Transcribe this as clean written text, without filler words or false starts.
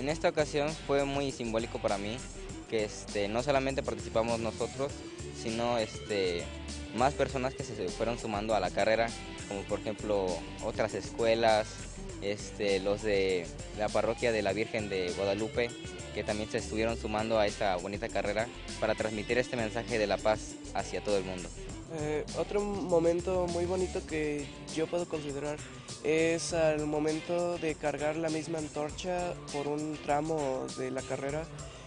En esta ocasión fue muy simbólico para mí que no solamente participamos nosotros, sino más personas que se fueron sumando a la carrera, como por ejemplo otras escuelas, los de la parroquia de la Virgen de Guadalupe, que también se estuvieron sumando a esta bonita carrera para transmitir este mensaje de la paz hacia todo el mundo. Otro momento muy bonito que yo puedo considerar es al momento de cargar la misma antorcha por un tramo de la carrera.